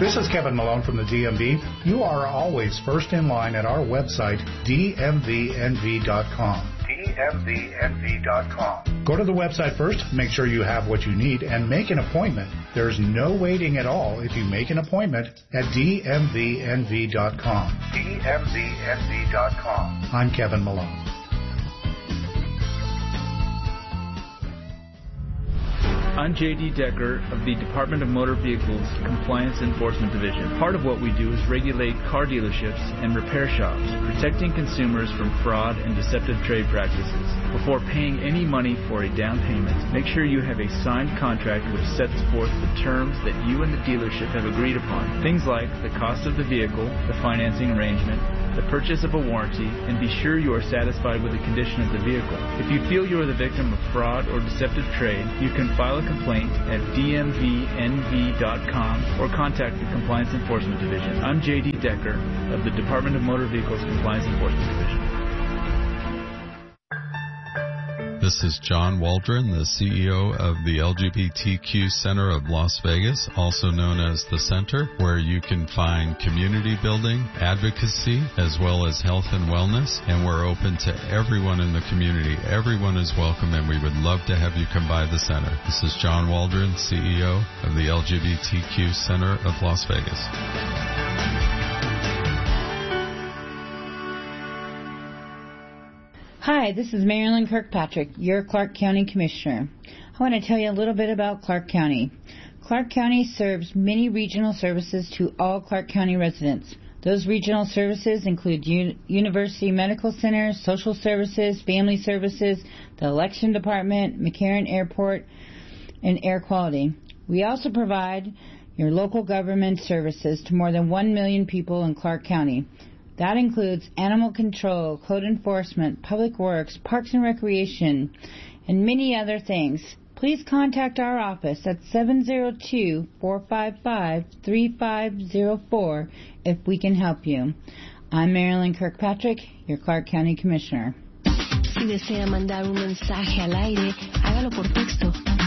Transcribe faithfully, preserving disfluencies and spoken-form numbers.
This is Kevin Malone from the D M V. You are always first in line at our website, D M V N V dot com. D M V N V dot com. Go to the website first, make sure you have what you need, and make an appointment. There's no waiting at all if you make an appointment at D M V N V dot com. D M V N V dot com. I'm Kevin Malone. I'm J D Decker of the Department of Motor Vehicles Compliance Enforcement Division. Part of what we do is regulate car dealerships and repair shops, protecting consumers from fraud and deceptive trade practices. Before paying any money for a down payment, make sure you have a signed contract which sets forth the terms that you and the dealership have agreed upon. Things like the cost of the vehicle, the financing arrangement, the purchase of a warranty, and be sure you are satisfied with the condition of the vehicle. If you feel you are the victim of fraud or deceptive trade, you can file a complaint at D M V N V dot com or contact the Compliance Enforcement Division. I'm J D Decker of the Department of Motor Vehicles Compliance Enforcement Division. This is John Waldron, the C E O of the L G B T Q Center of Las Vegas, also known as the Center, where you can find community building, advocacy, as well as health and wellness. And we're open to everyone in the community. Everyone is welcome, and we would love to have you come by the Center. This is John Waldron, C E O of the L G B T Q Center of Las Vegas. Hi, this is Marilyn Kirkpatrick, your Clark County Commissioner. I want to tell you a little bit about Clark County. Clark County serves many regional services to all Clark County residents. Those regional services include U- University Medical Center, Social Services, Family Services, the Election Department, McCarran Airport, and Air Quality. We also provide your local government services to more than one million people in Clark County. That includes animal control, code enforcement, public works, parks and recreation, and many other things. Please contact our office at seven zero two, four five five, three five zero four if we can help you. I'm Marilyn Kirkpatrick, your Clark County Commissioner. Si desea mandar un mensaje al aire, hágalo por texto